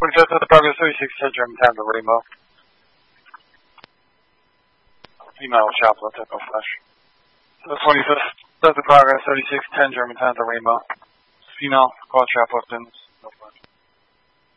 25th of the Progress 3610 Germantown to Rainbow. Female Chaplet, Echo Flash. The 25th of the Progress 3610 Germantown to Rainbow. Female, call Chaplet, no flash.